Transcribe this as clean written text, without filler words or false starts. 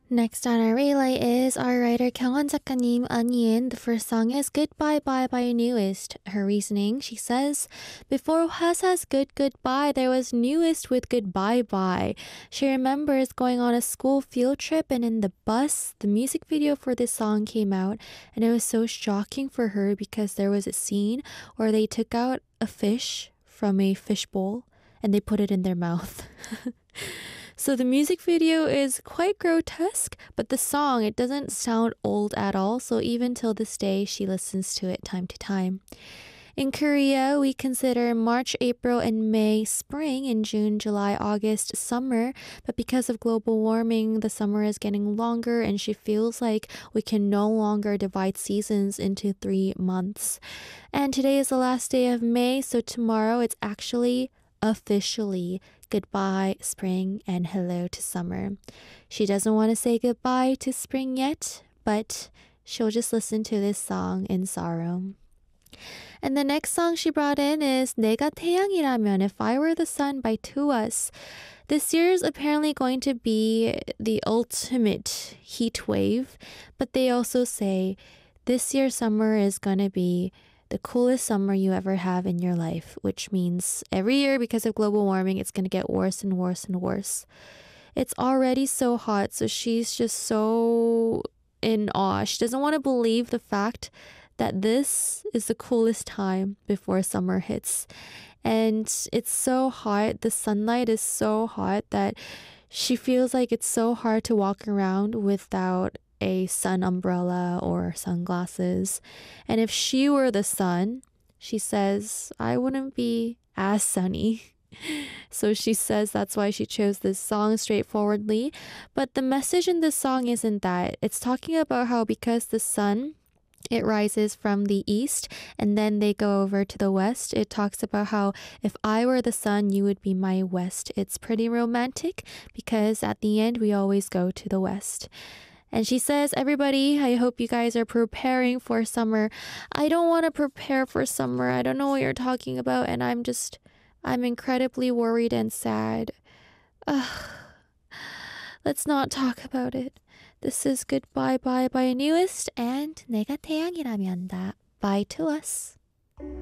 Next on our relay is our writer 경원 작가님 Onion. The first song is Goodbye Bye by Newest. Her reasoning, she says, before Hwasa's Good Goodbye, there was Newest with Goodbye Bye. She remembers going on a school field trip and in the bus, the music video for this song came out and it was so shocking for her because there was a scene where they took out a fish from a fishbowl and they put it in their mouth. So the music video is quite grotesque, but the song, it doesn't sound old at all, so even till this day, she listens to it time to time. In Korea, we consider March, April, and May spring, and June, July, August summer, but because of global warming, the summer is getting longer, and she feels like we can no longer divide seasons into 3 months. And today is the last day of May, so tomorrow it's actually officially goodbye spring and hello to summer. She doesn't want to say goodbye to spring yet, but she'll just listen to this song in sorrow. And the next song she brought in is 내가 태양이라면, If I Were the Sun by Tuas. This year is apparently going to be the ultimate heat wave, but they also say this year's summer is going to be the coolest summer you ever have in your life, which means every year because of global warming, it's going to get worse and worse and worse. It's already so hot, so she's just so in awe. She doesn't want to believe the fact that this is the coolest time before summer hits. And it's so hot, the sunlight is so hot that she feels like it's so hard to walk around without a sun umbrella or sunglasses. And if she were the sun, she says, I wouldn't be as sunny. So she says that's why she chose this song straightforwardly. But the message in this song isn't that. It's talking about how because the sun, it rises from the east and then they go over to the west. It talks about how if I were the sun, you would be my west. It's pretty romantic because at the end, we always go to the west. And she says, everybody, I hope you guys are preparing for summer. I don't want to prepare for summer. I don't know what you're talking about. And I'm incredibly worried and sad. Ugh. Let's not talk about it. This is Goodbye Bye by Newest and 내가 태양이라면 by To Us.